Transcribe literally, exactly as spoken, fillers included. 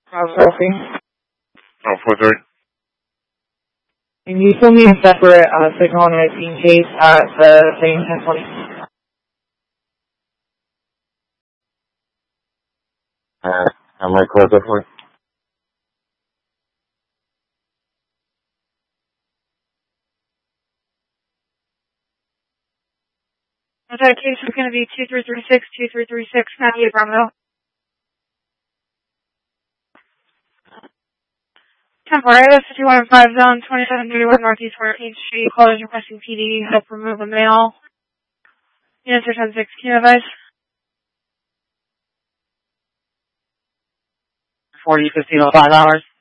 Processing. Oh, four three. And you still need a separate uh, signal and I C case at the same ten twenty. Uh, how am I close that for? That case is going to be two three three six, two three three six, ninety-eight Bromville. Temporary, fifty-one and five zone, twenty-seven thirty-one Northeast fourteenth Street. Callers requesting P D help remove a male. Answer ten six, can you advise? forty, fifteen, oh five hours.